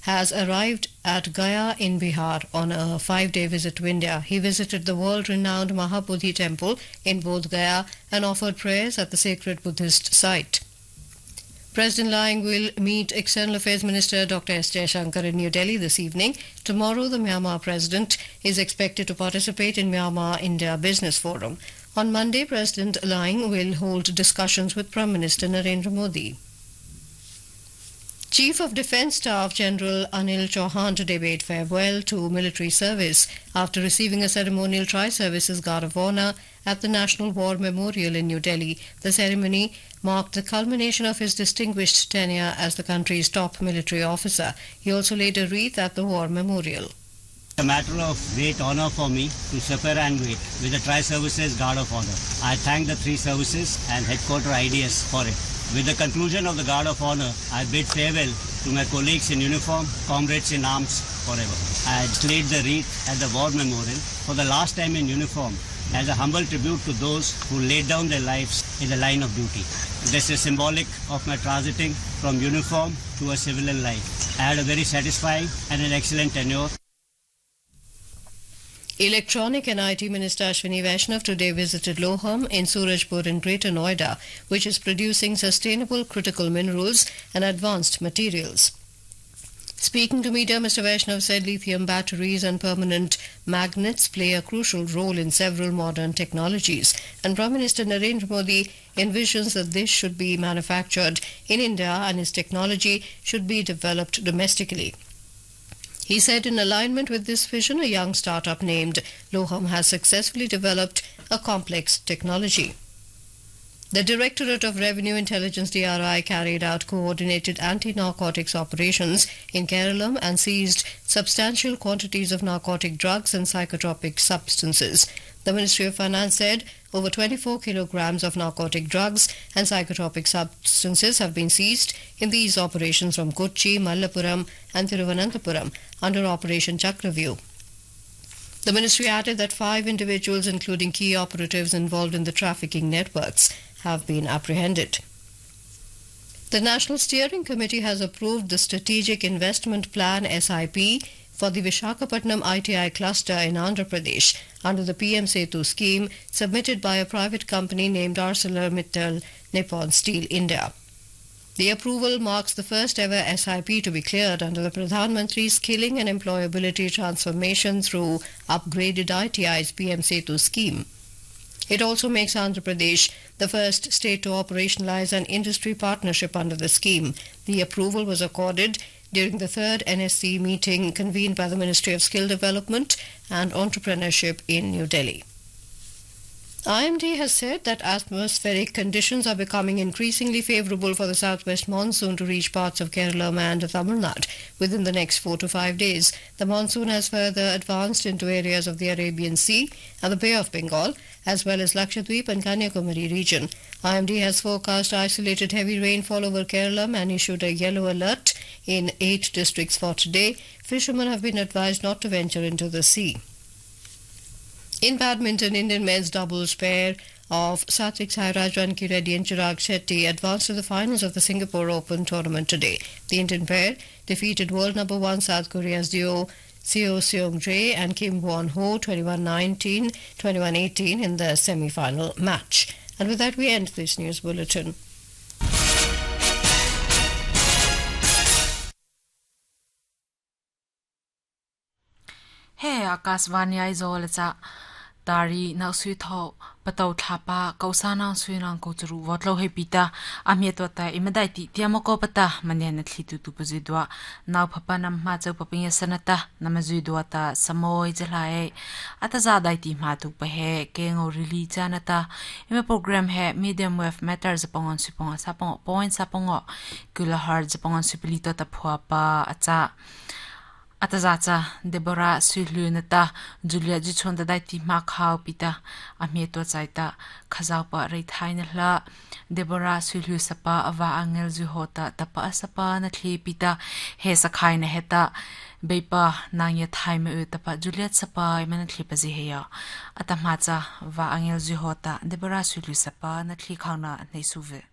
has arrived at Gaya in Bihar on a 5-day visit to India. He visited the world-renowned Mahabodhi temple in Bodh Gaya and offered prayers at the sacred Buddhist site. President Lai will meet External Affairs Minister Dr. S. Jaishankar in New Delhi this evening. Tomorrow, the Myanmar President is expected to participate in Myanmar-India Business Forum. On Monday, President Lai will hold discussions with Prime Minister Narendra Modi. Chief of Defence Staff General Anil Chauhan today bade farewell to military service after receiving a ceremonial Tri-Services Guard of Honour at the National War Memorial in New Delhi. The ceremony marked the culmination of his distinguished tenure as the country's top military officer. He also laid a wreath at the War Memorial. It's a matter of great honour for me to suffer and wait with the Tri-Services Guard of Honour. I thank the three services and Headquarter IDS for it. With the conclusion of the Guard of Honour, I bid farewell to my colleagues in uniform, comrades in arms forever. I laid the wreath at the War Memorial for the last time in uniform as a humble tribute to those who laid down their lives in the line of duty. This is symbolic of my transiting from uniform to a civilian life. I had a very satisfying and an excellent tenure. Electronic and IT Minister Ashwini Vaishnav today visited Loham in Surajpur in Greater Noida, which is producing sustainable critical minerals and advanced materials. Speaking to media, Mr. Vaishnav said lithium batteries and permanent magnets play a crucial role in several modern technologies, and Prime Minister Narendra Modi envisions that this should be manufactured in India and his technology should be developed domestically. He said in alignment with this vision, a young startup named Loham has successfully developed a complex technology. The Directorate of Revenue Intelligence DRI carried out coordinated anti-narcotics operations in Kerala and seized substantial quantities of narcotic drugs and psychotropic substances. The Ministry of Finance said over 24 kilograms of narcotic drugs and psychotropic substances have been seized in these operations from Kochi, Malappuram and Thiruvananthapuram under Operation Chakravyu. The ministry added that 5 individuals, including key operatives involved in the trafficking networks, have been apprehended. The National Steering Committee has approved the Strategic Investment Plan (SIP) for the Visakhapatnam ITI cluster in Andhra Pradesh under the PM Setu scheme submitted by a private company named ArcelorMittal Nippon Steel India. The approval marks the first ever SIP to be cleared under the Pradhan Mantri's Skilling and Employability Transformation through upgraded ITI's PM Setu scheme. It also makes Andhra Pradesh the first state to operationalize an industry partnership under the scheme. The approval was accorded during the 3rd NSC meeting convened by the Ministry of Skill Development and Entrepreneurship in New Delhi. IMD has said that atmospheric conditions are becoming increasingly favourable for the southwest monsoon to reach parts of Kerala and Tamil Nadu within the next 4 to 5 days. The monsoon has further advanced into areas of the Arabian Sea and the Bay of Bengal, as well as Lakshadweep and Kanyakumari region. IMD has forecast isolated heavy rainfall over Kerala and issued a yellow alert in 8 districts for today. Fishermen have been advised not to venture into the sea. In badminton, Indian men's doubles pair of Satvik Sairaj, Ranki Reddy and Chirag Shetty advanced to the finals of the Singapore Open tournament today. The Indian pair defeated world number 1 South Korea's duo Seo Seong-jae and Kim Won-ho 21-19, 21-18 in the semi-final match. And with that, we end this news bulletin. Hey, Akasvani Izolaza Dari Nausutho, Pato Tapa, Kausana Sunan Koturu, Wotlo Hepita, Amietota, Imadaiti, Tiamokopata, Manianatli to Tupuzidua, now Papanam Mato Papia Senata, Namazuduata, Samoy Zelae, Atazadaiti Matu Pahe, King or Rili Janata, in a program he medium wave matters upon Supon Sapon, points upon Gulahards upon Supilito Tapuapa, Ata. Atazaza, Deborah Sulunata, Julia Jichonda Daiti Makau Pita, Amieto Zaita, Kazaupa Reitainala, Deborah Sulusapa, Ava Angel Zuhota, Tapa Asapa, Natli Pita, Hesakaina Heta, Bepa, Nanya Time Utapa, Juliet Sapa, Manatlipaziheya, Atamaza, Va Angel Zuhota, Deborah Sulusapa, Natli Kana, Nesuve.